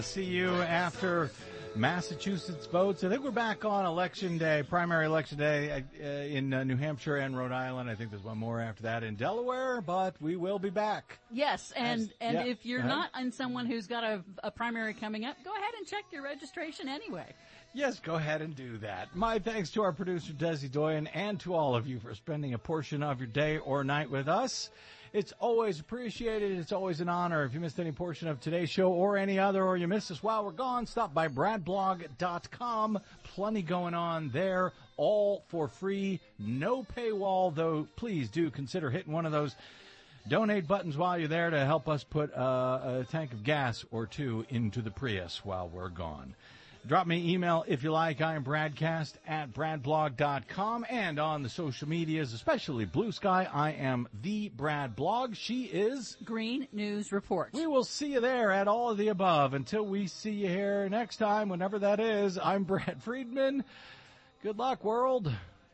See you after Massachusetts votes. I think we're back on election day, primary election day in New Hampshire and Rhode Island. I think there's one more after that in Delaware, but we will be back. Yes, and if you're not in someone who's got a primary coming up, go ahead and check your registration anyway. Yes, go ahead and do that. My thanks to our producer, Desi Doyen, and to all of you for spending a portion of your day or night with us. It's always appreciated. It's always an honor. If you missed any portion of today's show or any other, or you missed us while we're gone, stop by bradblog.com. Plenty going on there, all for free, no paywall, though please do consider hitting one of those donate buttons while you're there to help us put a tank of gas or two into the Prius while we're gone. Drop me an email if you like. I am bradcast@bradblog.com, and on the social medias, especially Blue Sky, I am the Brad Blog. She is Green News Report. We will see you there at all of the above. Until we see you here next time, whenever that is, I'm Brad Friedman. Good luck, world.